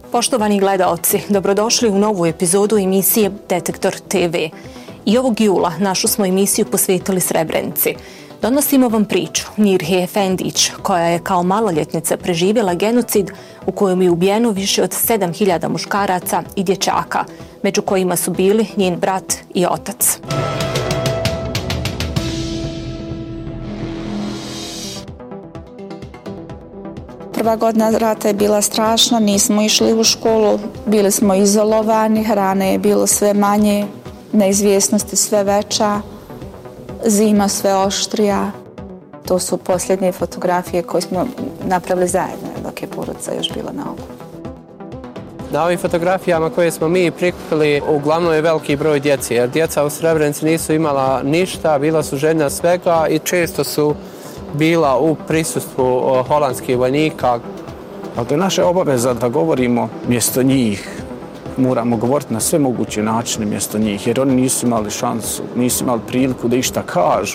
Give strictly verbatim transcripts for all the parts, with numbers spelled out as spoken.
Poštovani gledaoci, dobrodošli u novu epizodu emisije Detektor te ve. I ovog jula našu smo emisiju posvetili Srebrenici. Donosimo vam priču Nirhe Efendić, koja je kao maloljetnica preživjela genocid u kojem je ubijeno više od sedam hiljada muškaraca i dječaka, među kojima su bili njen brat i otac. Prva godina rata je bila strašna, nismo išli u školu, bili smo izolovani, hrane je bilo sve manje, neizvjesnost je sve veća, zima sve oštrija. To su posljednje fotografije koje smo napravili zajedno dok je porodica još bila na okupu. Na ovim fotografijama koje smo mi prikupili uglavnom je veliki broj djece, jer djeca u Srebrenici nisu imala ništa, bila su željna svega i često su bila u prisustvu holandskih vojnika. Ali to je naša obaveza da govorimo mjesto njih. Moramo govoriti na sve moguće načine mjesto njih, jer oni nisu imali šansu, nisu imali priliku da išta kažu.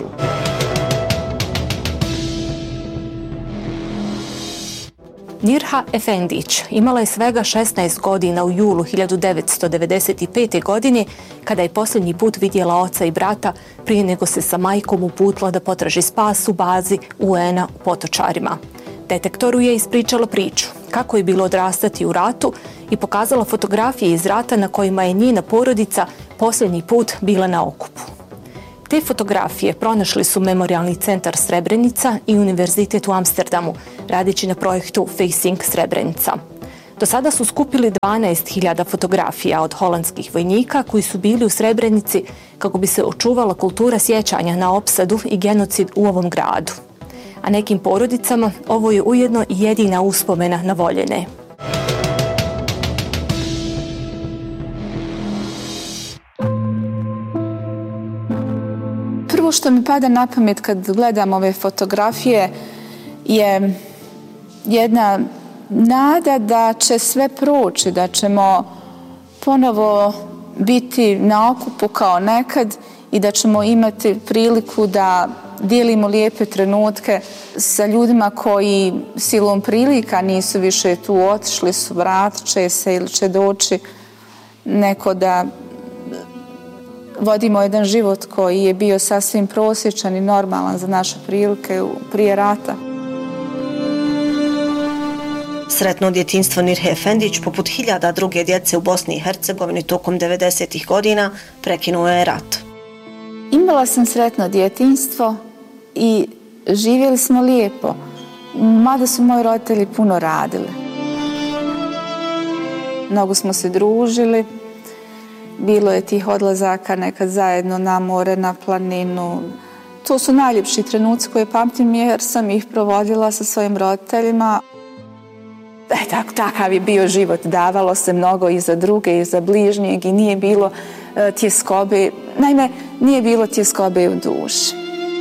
Nirha Efendić imala je svega šesnaest godina u julu hiljadu devetsto devedeset pete. godine, kada je posljednji put vidjela oca i brata prije nego se sa majkom uputila da potraži spas u bazi u en-a u Potočarima. Detektoru je ispričala priču kako je bilo odrastati u ratu i pokazala fotografije iz rata na kojima je njena porodica posljednji put bila na okupu. Te fotografije pronašli su Memorijalni centar Srebrenica i Univerzitet u Amsterdamu, radeći na projektu Facing Srebrenica. Do sada su skupili dvanaest hiljada fotografija od holandskih vojnika koji su bili u Srebrenici kako bi se očuvala kultura sjećanja na opsadu i genocid u ovom gradu. A nekim porodicama ovo je ujedno i jedina uspomena na voljene. Prvo što mi pada na pamet kad gledam ove fotografije je jedna nada da će sve proći, da ćemo ponovo biti na okupu kao nekad i da ćemo imati priliku da dijelimo lijepe trenutke sa ljudima koji silom prilika nisu više tu, otišli su, vratit će se ili će doći neko da vodimo jedan život koji je bio sasvim prosječan i normalan za naše prilike prije rata. Sretno djetinjstvo Nirhe Efendić, poput hiljada druge djece u Bosni i Hercegovini tokom devedesetih godina, prekinuo je rat. Imala sam sretno djetinjstvo i živjeli smo lijepo, mada su moji roditelji puno radili. Mnogo smo se družili, bilo je tih odlazaka nekad zajedno na more, na planinu. To su najljepši trenuci koje pamtim jer sam ih provodila sa svojim roditeljima. E, tak, takav je bio život, davalo se mnogo i za druge i za bližnjeg i nije bilo e, tjeskobe, naime nije bilo tjeskobe u duši.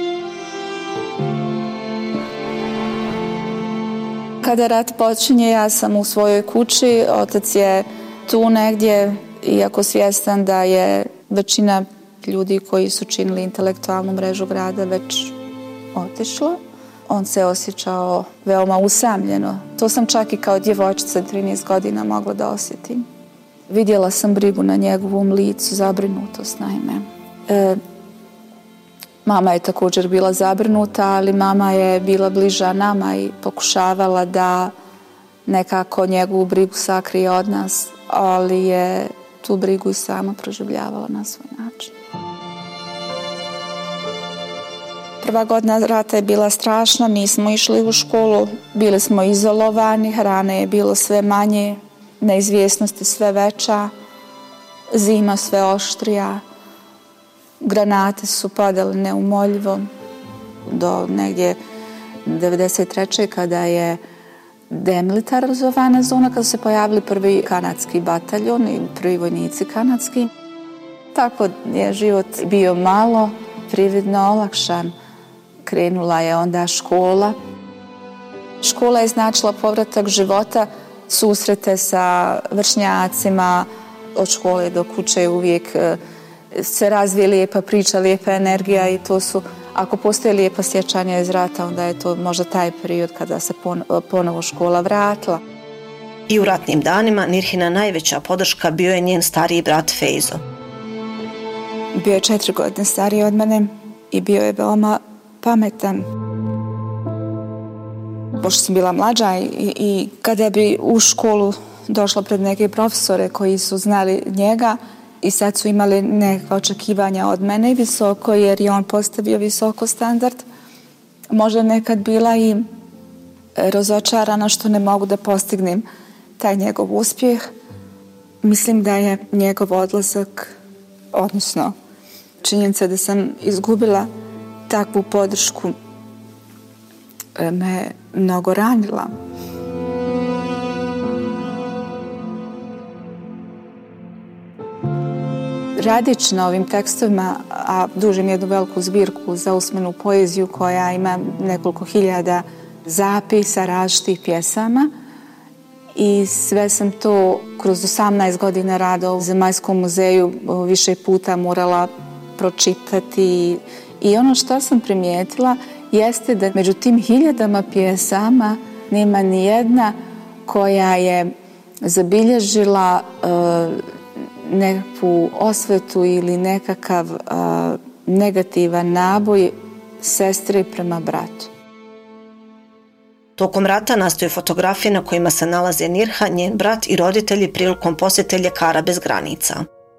Kada rat počinje, ja sam u svojoj kući, otac je tu negdje, iako svjestan da je većina ljudi koji su činili intelektualnu mrežu grada već otišla. On se osjećao veoma usamljeno. To sam čak i kao djevojčica trinaest godina mogla da osjetim. Vidjela sam brigu na njegovom licu, zabrinutost naime. E, mama je također bila zabrinuta, ali mama je bila bliža nama i pokušavala da nekako njegovu brigu sakrije od nas, ali je tu brigu i sama proživljavala na svoj način. Prva godina rata je bila strašna, nismo išli u školu, bili smo izolovani, hrane je bilo sve manje, neizvjesnost je sve veća, zima sve oštrija, granate su padale neumoljivo do negdje devedeset treće kada je demilitarizovana zona, kada su se pojavili prvi kanadski bataljon i prvi vojnici kanadski. Tako je život bio malo prividno olakšan. Krenula je onda škola. Škola je značila povratak života, susrete sa vršnjacima, od škole do kuće uvijek se razvije lijepa priča, lijepa energija i to su, ako postoje lijepa sjećanja iz rata, onda je to možda taj period kada se ponovo škola vratila. I u ratnim danima Nirhina najveća podrška bio je njen stariji brat Fejzo. Bio je četiri godine stariji od mene i bio je veoma pametan. Pošto sam bila mlađa i, i kada bi u školu došla pred neke profesore koji su znali njega i sad su imali neka očekivanja od mene visoko, jer je on postavio visoko standard, možda nekad bila i razočarana što ne mogu da postignem taj njegov uspjeh. Mislim da je njegov odlazak, odnosno činjenica da sam izgubila takvu podršku, me mnogo ranila. Radeći na ovim tekstovima, a dužim jednu veliku zbirku za usmenu poeziju koja ima nekoliko hiljada zapisa različitih pjesama, i sve sam to kroz osamnaest godina rada u Zemaljskom muzeju više puta morala pročitati. I ono što sam primijetila jeste da među tim hiljadama pjesama nema ni jedna koja je zabilježila uh, nekakvu osvetu ili nekakav uh, negativan naboj sestre prema bratu. Tokom rata nastaju fotografije na kojima se nalaze Nirha, njen brat i roditelji prilikom posjete ljekara bez granica.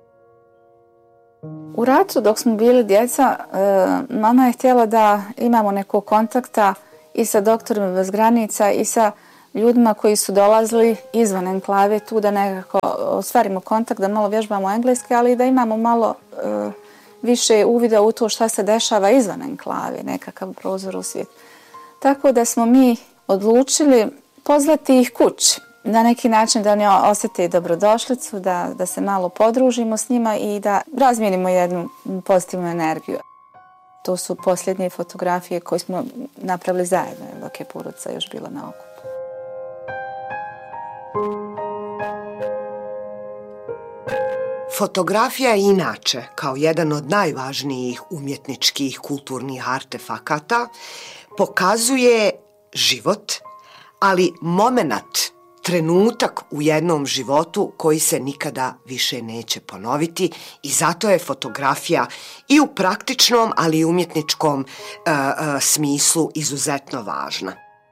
U ratu, dok smo bili djeca, mama je htjela da imamo nekog kontakta i sa doktorima bez granica i sa ljudima koji su dolazili izvan enklave, tu da nekako ostvarimo kontakt, da malo vježbamo engleski, ali i da imamo malo uh, više uvida u to šta se dešava izvan enklave, nekakav prozor u svijet. Tako da smo mi odlučili pozvati ih kući, na neki način da oni osjete dobrodošlicu, da, da se malo podružimo s njima i da razmijenimo jednu pozitivnu energiju. To su posljednje fotografije koje smo napravili zajedno dok je porodica još bila na okupu. Fotografija je inače, kao jedan od najvažnijih umjetničkih kulturnih artefakata, pokazuje život, ali momenat, trenutak u jednom životu koji se nikada više neće ponoviti, i zato je fotografija i u praktičnom, ali i umjetničkom uh, uh, smislu izuzetno važna.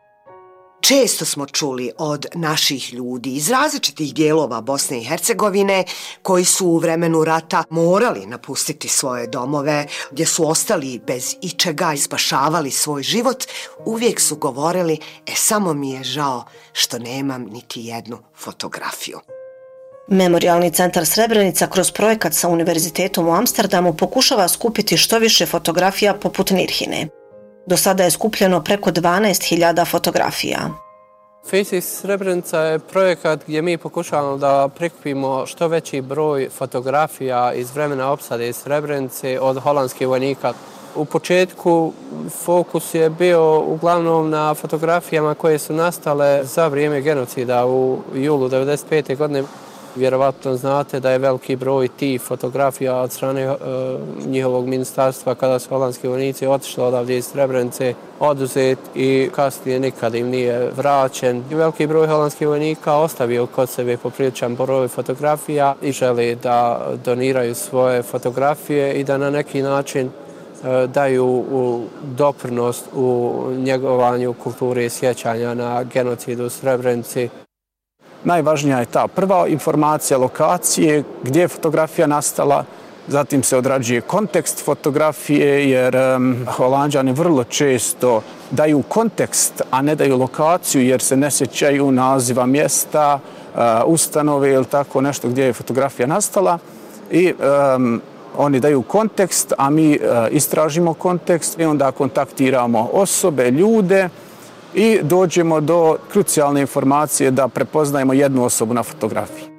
Često smo čuli od naših ljudi iz različitih dijelova Bosne i Hercegovine koji su u vremenu rata morali napustiti svoje domove, gdje su ostali bez ičega i spašavali svoj život, uvijek su govorili: e, samo mi je žao što nemam niti jednu fotografiju. Memorijalni centar Srebrenica kroz projekat sa Univerzitetom u Amsterdamu pokušava skupiti što više fotografija poput Nirhine. Do sada je skupljeno preko dvanaest hiljada fotografija. Faces Srebrenica je projekat gdje mi pokušavamo da prikupimo što veći broj fotografija iz vremena opsade Srebrenice od holandskih vojnika. U početku fokus je bio uglavnom na fotografijama koje su nastale za vrijeme genocida u julu devedeset pete godine. Vjerovatno znate da je veliki broj tih fotografija od strane e, njihovog ministarstva, kada su holandski vojnici otišli odavdje iz Srebrenice, oduzet i kasnije nikad im nije vraćen. I veliki broj holandskih vojnika ostavio kod sebe popriličan broj fotografija i žele da doniraju svoje fotografije i da na neki način e, daju u doprinos u njegovanju kulture sjećanja na genocid u Srebrenici. Najvažnija je ta prva informacija lokacije gdje je fotografija nastala, zatim se odrađuje kontekst fotografije, jer um, Holanđani vrlo često daju kontekst, a ne daju lokaciju, jer se ne sjećaju naziva mjesta, uh, ustanove ili tako nešto gdje je fotografija nastala. I um, oni daju kontekst, a mi uh, istražimo kontekst i onda kontaktiramo osobe, ljude, i dođemo do krucijalne informacije da prepoznajemo jednu osobu na fotografiji.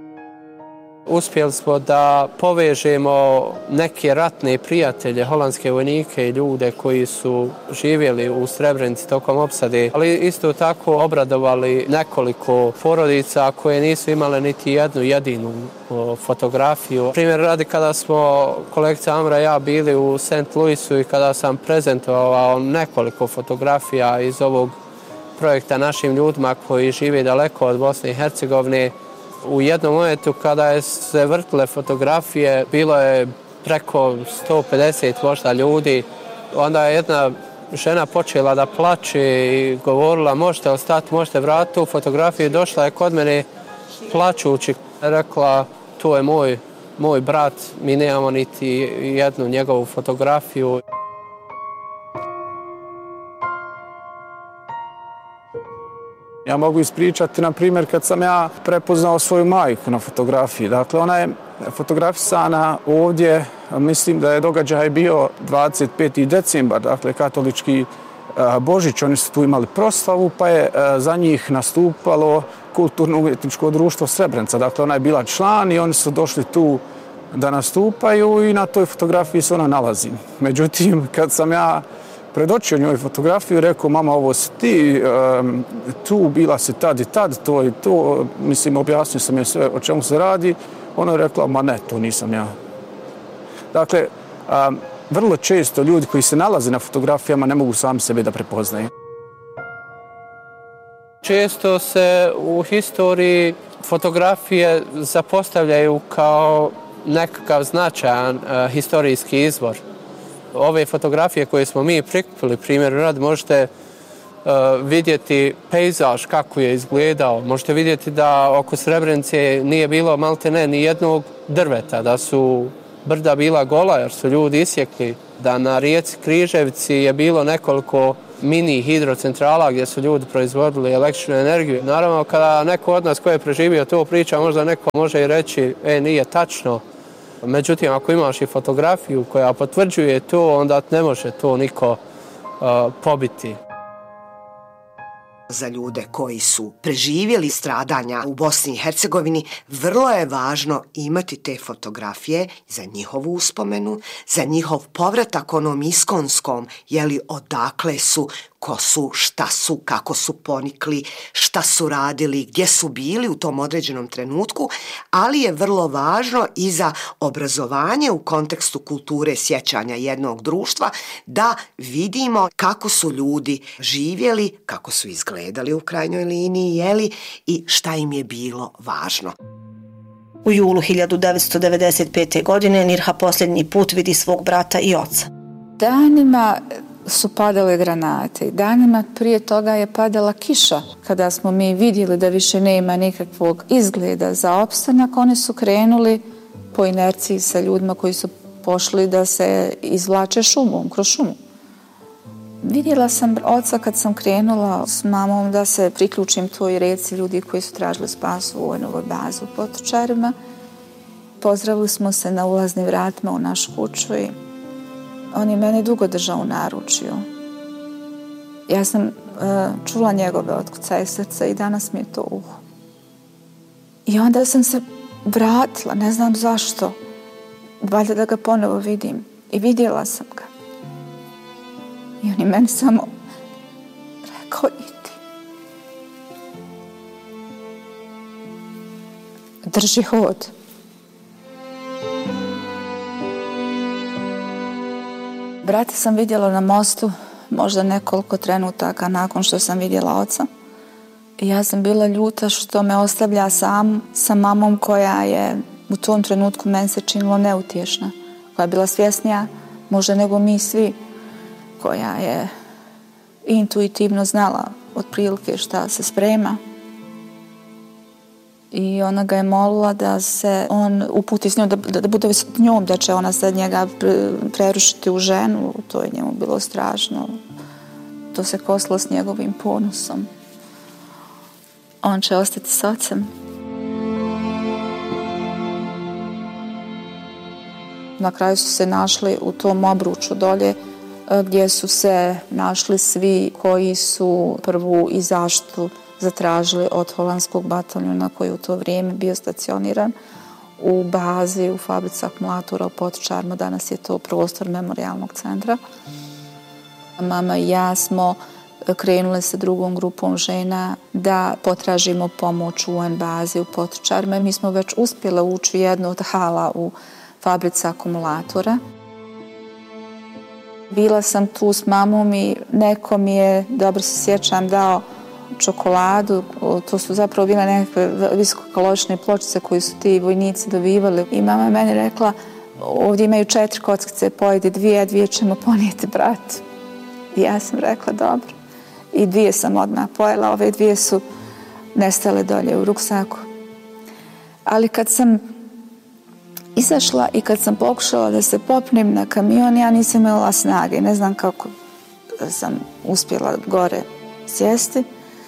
Uspjeli smo da povežemo neke ratne prijatelje, holandske vojnike i ljude koji su živjeli u Srebrenici tokom opsade, ali isto tako obradovali nekoliko porodica koje nisu imale niti jednu jedinu fotografiju. Primjer radi, kada smo kolegica Amra i ja bili u Saint Louisu i kada sam prezentovao nekoliko fotografija iz ovog projekta našim ljudima koji žive daleko od Bosne i Hercegovine. U jednom momentu kada je se vrtile fotografije, bilo je preko sto pedeset možda ljudi. Onda je jedna žena počela da plače i govorila možete ostati, možete vratiti tu fotografiju. Došla je kod mene plačući, rekla to je moj, moj brat, mi nemamo niti jednu njegovu fotografiju. Ja mogu ispričati, na primjer, kad sam ja prepoznao svoju majku na fotografiji. Dakle, ona je fotografisana ovdje, mislim da je događaj bio dvadeset peti decembar, dakle, katolički Božić. Oni su tu imali proslavu, pa je za njih nastupalo Kulturno-umjetničko društvo Srebrenica. Dakle, ona je bila član i oni su došli tu da nastupaju i na toj fotografiji se ona nalazi. Međutim, kad sam ja predočio njoj fotografiju, rekao, mama, ovo si ti, um, tu bila si tad i tad, to i to, mislim, objasnio sam je sve o čemu se radi. Ona je rekla, ma ne, to nisam ja. Dakle, um, vrlo često ljudi koji se nalaze na fotografijama ne mogu sami sebe da prepoznaju. Često se u historiji fotografije zapostavljaju kao nekakav značajan uh, historijski izvor. Ove fotografije koje smo mi prikupili, primjer rad, možete uh, vidjeti pejzaž kako je izgledao. Možete vidjeti da oko Srebrenice nije bilo maltene ni jednog drveta, da su brda bila gola jer su ljudi isjekli, da na rijeci Križevci je bilo nekoliko mini hidrocentrala gdje su ljudi proizvodili električnu energiju. Naravno, kada neko od nas ko je preživio to priča, možda neko može i reći, e, nije tačno. Međutim, ako imaš i fotografiju koja potvrđuje to, onda ne može to niko uh, pobiti. Za ljude koji su preživjeli stradanja u Bosni i Hercegovini, vrlo je važno imati te fotografije za njihovu uspomenu, za njihov povratak onom iskonskom, jeli odakle su, ko su, šta su, kako su ponikli, šta su radili, gdje su bili u tom određenom trenutku, ali je vrlo važno i za obrazovanje u kontekstu kulture sjećanja jednog društva da vidimo kako su ljudi živjeli, kako su izgledali u krajnjoj liniji, jeli, i šta im je bilo važno. U julu hiljadu devetsto devedeset pete. godine Nirha posljednji put vidi svog brata i oca. Danima su padale granate. Danima prije toga je padala kiša. Kada smo mi vidjeli da više nema nikakvog izgleda za opstanak, oni su krenuli po inerciji sa ljudima koji su pošli da se izvlače šumom, kroz šumu. Vidjela sam oca kad sam krenula s mamom da se priključim toj reci ljudi koji su tražili spas u vojnoj bazi u Potočarima. Pozdravili smo se na ulaznim vratima u našu kuću i on je mene dugo držao u naručju. Ja sam uh, čula njegove otkucaje srca i danas mi je to uho. I onda sam se vratila, ne znam zašto, valjda da ga ponovo vidim. I vidjela sam ga. I on je meni samo rekao, idi. Drži hod. Brata sam vidjela na mostu možda nekoliko trenutaka nakon što sam vidjela oca. I ja sam bila ljuta što me ostavlja sam sa mamom koja je u tom trenutku meni se činilo neutješna. Koja je bila svjesnija možda nego mi svi. Koja je intuitivno znala otprilike šta se sprema. I ona ga je molila da se on uputi s njom, da, da bude s njom, da će ona sad njega prerušiti u ženu. To je njemu bilo strašno. To se kosilo s njegovim ponosom. On će ostati s ocem. Na kraju su se našli u tom obruču dolje gdje su se našli svi koji su prvu i zaštitu zatražili od holandskog bataljona koji u to vrijeme bio stacioniran u bazi, u fabrici akumulatora u Potočarima. Danas je to prostor memorijalnog centra. Mama i ja smo krenule sa drugom grupom žena da potražimo pomoć u U N bazi u Potočarima. Mi smo već uspjeli ući u jednu od hala u fabrici akumulatora. Bila sam tu s mamom i neko mi je, dobro se sjećam, dao čokoladu. To su zapravo bile nekakve visokokalorične pločice koje su ti vojnici dobivali. I mama je meni rekla, ovdje imaju četiri kockice, pojedi dvije, a dvije ćemo ponijeti bratu. I ja sam rekla, dobro. I dvije sam odmah pojela, ove dvije su nestale dolje u ruksaku. Ali kad sam izašla i kad sam pokušala da se popnem na kamion, ja nisam imala snage. Ne znam kako sam uspjela gore sjesti.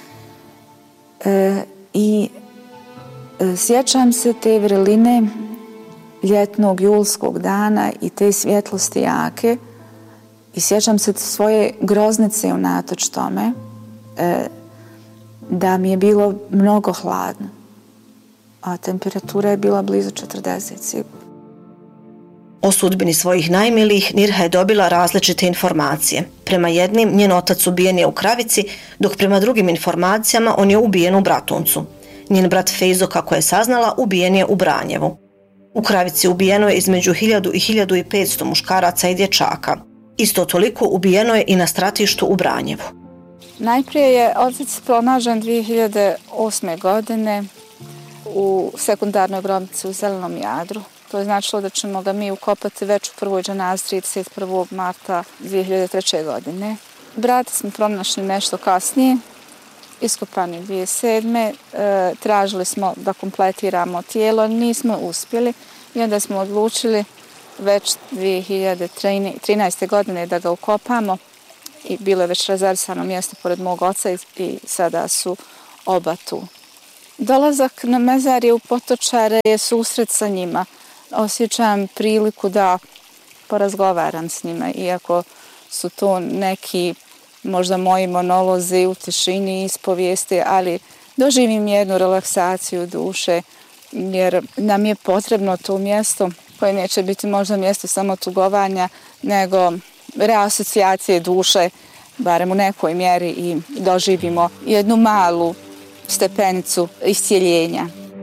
E, I e, sjećam se te vrline ljetnog julskog dana i te svjetlosti jake i sjećam se svoje groznice unatoč tome e, da mi je bilo mnogo hladno, a temperatura je bila blizu četrdeset sigurno. O sudbini svojih najmilijih Nirha je dobila različite informacije. Prema jednim, njen otac ubijen je u Kravici, dok prema drugim informacijama on je ubijen u Bratuncu. Njen brat Fejzo, kako je saznala, ubijen je u Branjevu. U Kravici ubijeno je između hiljadu i hiljadu i petsto muškaraca i dječaka. Isto toliko ubijeno je i na stratištu u Branjevu. Najprije je otac pronađen dvije hiljade osme. godine u sekundarnoj grobnici u Zelenom Jadru. To je značilo da ćemo ga mi ukopati već u prvoj dženazi trideset prvog marta dvije hiljade treće. godine. Brata smo pronašli nešto kasnije, iskopani dvije hiljade sedme. E, tražili smo da kompletiramo tijelo, nismo uspjeli i onda smo odlučili već dvije hiljade trinaeste. godine da ga ukopamo i bilo je već rezervisano mjesto pored mog oca i, i sada su oba tu. Dolazak na mezarje u Potočare je susret sa njima. Osjećam priliku da porazgovaram s njima, iako su to neki možda moji monolozi u tišini, ispovijesti, ali doživim jednu relaksaciju duše, jer nam je potrebno to mjesto koje neće biti možda mjesto samo tugovanja, nego reasocijacije duše, barem u nekoj mjeri, i doživimo jednu malu stepenicu iscijeljenja.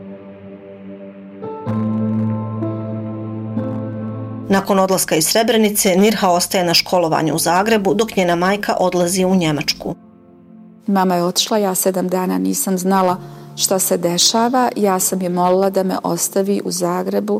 Nakon odlaska iz Srebrenice, Nirha ostaje na školovanju u Zagrebu, dok njena majka odlazi u Njemačku. Mama je otišla, ja sedam dana nisam znala šta se dešava. Ja sam je molila da me ostavi u Zagrebu.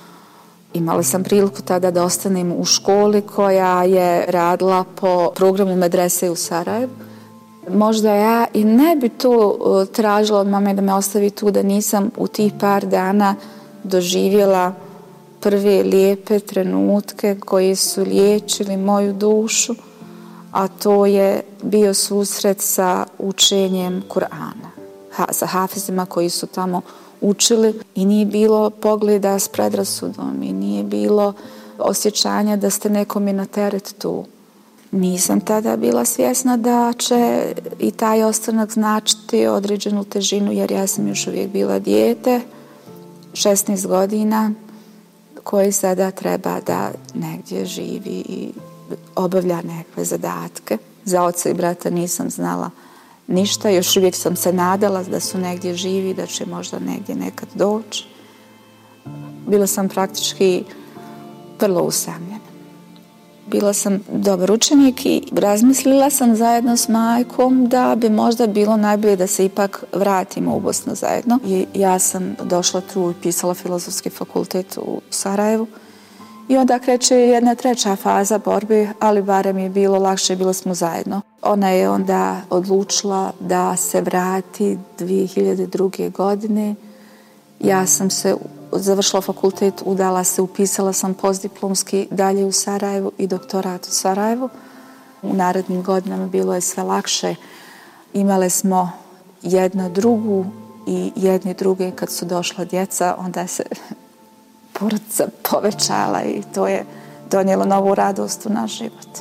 Imala sam priliku tada da ostanem u školi koja je radila po programu medrese u Sarajevu. Možda ja i ne bi to tražila od mame da me ostavi tu, da nisam u tih par dana doživjela prve lijepe trenutke koji su liječili moju dušu, a to je bio susret sa učenjem Kur'ana, ha, sa hafizima koji su tamo učili, i nije bilo pogleda s predrasudom i nije bilo osjećanja da ste nekome na teret tu. Nisam tada bila svjesna da će i taj ostanak značiti određenu težinu, jer ja sam još uvijek bila dijete, šesnaest godina, koji sada treba da negdje živi i obavlja nekakve zadatke. Za oca i brata nisam znala ništa, još uvijek sam se nadala da su negdje živi, da će možda negdje nekad doći. Bila sam praktički vrlo usamljena. Bila sam dobar učenik i razmislila sam zajedno s majkom da bi možda bilo najbolje da se ipak vratimo u Bosnu zajedno. I ja sam došla tu i pisala Filozofski fakultet u Sarajevu. I onda kreće jedna treća faza borbe, ali barem je bilo lakše, bilo smo zajedno. Ona je onda odlučila da se vrati dvije hiljade druge. godine. Ja sam se završila fakultet, udala se, upisala sam postdiplomski dalje u Sarajevu i doktorat u Sarajevu. U narednim godinama bilo je sve lakše. Imale smo jedna drugu i jedni druge. Kad su došla djeca, onda se porodica povećala i to je donijelo novu radost u naš život.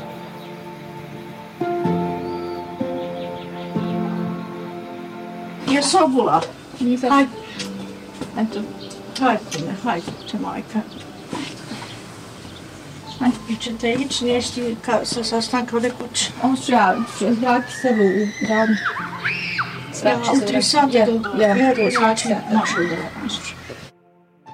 Jesu obula? Hajde. Eto. Hajde, hajde, će majka. Hajde, vi ćete ići liješti sa sastanka ovdje kuće. Ovo ću ja, vrati se u radnu. Ja, u tri sati do jedu, znači našu udovu.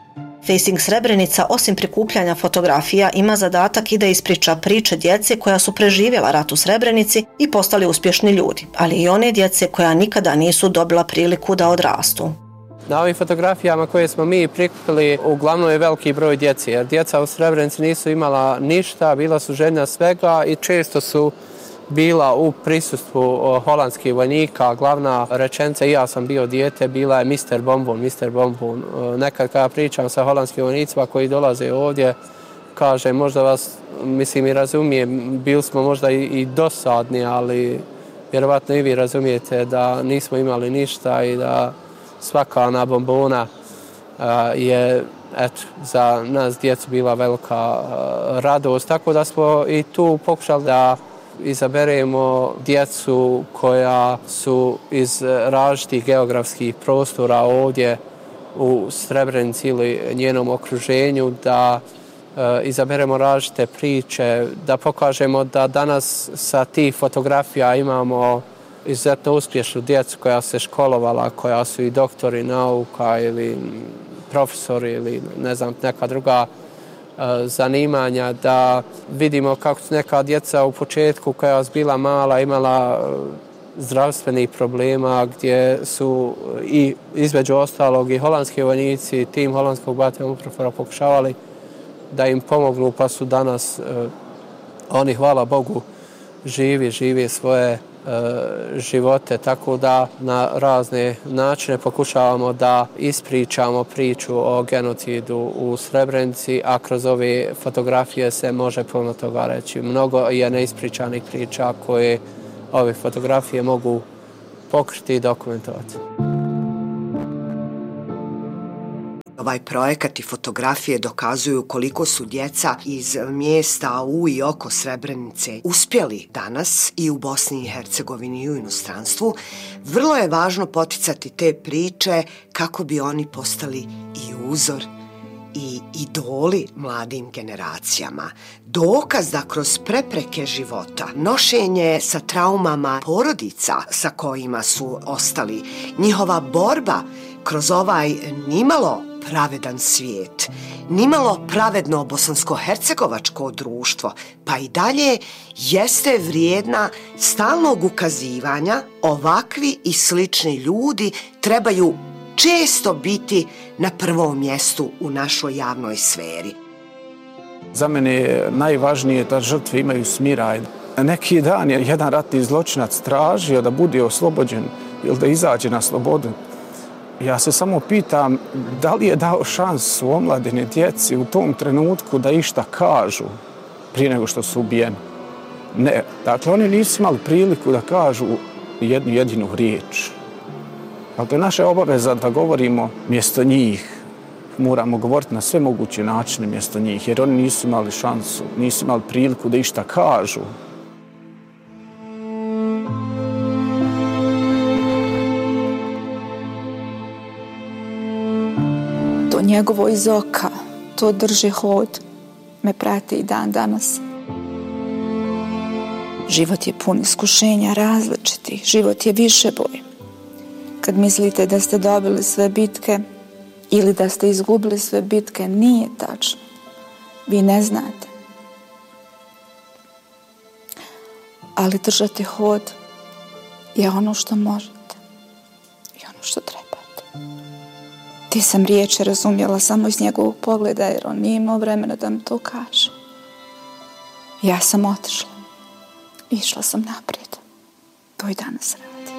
Facing Srebrenica osim prikupljanja fotografija ima zadatak i da ispriča priče djece koja su preživjela rat u Srebrenici i postali uspješni ljudi, ali i one djece koja nikada nisu dobila priliku da odrastu. Na ovim fotografijama koje smo mi prikupili uglavnom je veliki broj djece, jer djeca u Srebrenici nisu imala ništa, bila su željna svega i često su bila u prisustvu holandskih vojnika. Glavna rečenica, i ja sam bio dijete, bila je mister Bombun, mister Bombun. Nekad kada pričam sa holandskim vojnicima koji dolaze ovdje, kaže, možda vas, mislim i razumijem, bili smo možda i, i dosadni, ali vjerovatno i vi razumijete da nismo imali ništa i da svaka ona bombona uh, je eto, za nas djecu bila velika uh, radost. Tako da smo i tu pokušali da izaberemo djecu koja su iz različitih geografskih prostora ovdje u Srebrenici ili njenom okruženju, da uh, izaberemo različite priče, da pokažemo da danas sa tih fotografija imamo izuzetno uspješnu djecu koja se školovala, koja su i doktori nauka ili profesori ili ne znam, neka druga uh, zanimanja, da vidimo kako su neka djeca u početku koja su bila mala imala uh, zdravstvenih problema, gdje su i između ostalog i holandski vojnici, tim holandskog bataljonog profora pokušavali da im pomognu, pa su danas uh, oni, hvala Bogu, živi, živi svoje živote, tako da na razne načine pokušavamo da ispričamo priču o genocidu u Srebrenici, a kroz ove fotografije se može puno toga reći. Mnogo je neispričanih priča koje ove fotografije mogu pokriti i dokumentovati. Ovaj projekat i fotografije dokazuju koliko su djeca iz mjesta u i oko Srebrenice uspjeli danas i u Bosni i Hercegovini i u inostranstvu. Vrlo je važno poticati te priče kako bi oni postali i uzor i idoli mladim generacijama. Dokaz da kroz prepreke života, nošenje sa traumama porodica sa kojima su ostali, njihova borba kroz ovaj nimalo pravedan svijet, nimalo pravedno bosansko-hercegovačko društvo, pa i dalje jeste vrijedna stalnog ukazivanja. Ovakvi i slični ljudi trebaju često biti na prvom mjestu u našoj javnoj sferi. Za mene je najvažnije da žrtve imaju smiraj. Neki dan je jedan ratni zločinac tražio da bude oslobođen ili da izađe na slobodu. Ja se samo pitam da li je dao šansu omladine djeci u tom trenutku da išta kažu prije nego što su ubijeni. Ne, dakle oni nisu imali priliku da kažu jednu jedinu riječ. Ali to je naša obaveza da govorimo mjesto njih. Moramo govoriti na sve moguće načine mjesto njih, jer oni nisu imali šansu, nisu imali priliku da išta kažu. To njegovo iz oka, to drži hod, me prati i dan danas. Život je pun iskušenja različitih, život je više boj. Kad mislite da ste dobili sve bitke ili da ste izgubili sve bitke, nije tačno. Vi ne znate. Ali držati hod je ono što možete i ono što trebate. Ti sam riječi razumjela samo iz njegovog pogleda, jer on nije imao vremena da mi to kaže. Ja sam otišla. Išla sam naprijed. To i danas radi.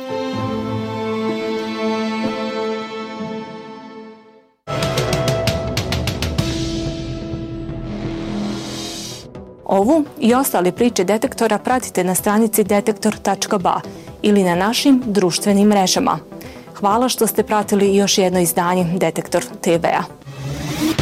Ovu i ostale priče Detektora pratite na stranici detektor tačka ba ili na našim društvenim mrežama. Hvala što ste pratili još jedno izdanje Detektor te ve a.